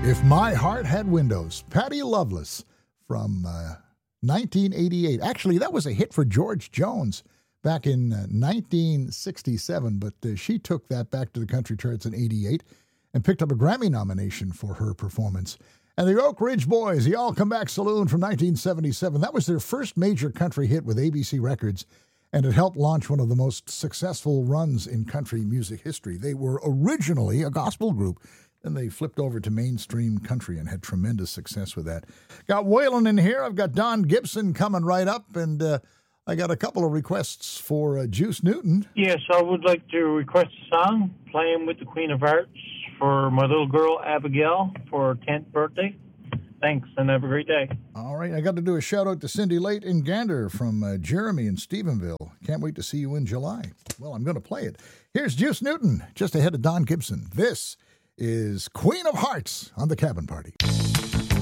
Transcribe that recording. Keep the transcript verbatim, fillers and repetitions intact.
If My Heart Had Windows, Patty Loveless from uh, nineteen eighty-eight. Actually, that was a hit for George Jones back in uh, nineteen sixty-seven, but uh, she took that back to the country charts in eighty-eight and picked up a Grammy nomination for her performance. And the Oak Ridge Boys, the All Come Back Saloon from nineteen seventy-seven, that was their first major country hit with A B C Records, and it helped launch one of the most successful runs in country music history. They were originally a gospel group. Then they flipped over to mainstream country and had tremendous success with that. Got Waylon in here. I've got Don Gibson coming right up, and uh, I got a couple of requests for uh, Juice Newton. Yes, I would like to request a song, Playing with the Queen of Hearts, for my little girl, Abigail, for her tenth birthday. Thanks, and have a great day. All right, I got to do a shout-out to Cindy Late in Gander from uh, Jeremy in Stephenville. Can't wait to see you in July. Well, I'm going to play it. Here's Juice Newton, just ahead of Don Gibson. This is Queen of Hearts on the Cabin Party.